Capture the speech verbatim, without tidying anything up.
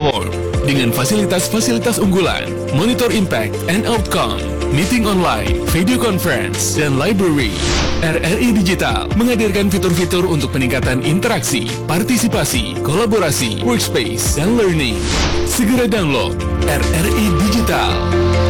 Support dengan fasilitas-fasilitas unggulan, monitor impact and outcome, meeting online, video conference, dan library. R R I Digital menghadirkan fitur-fitur untuk peningkatan interaksi, partisipasi, kolaborasi, workspace, dan learning. Segera download R R I Digital.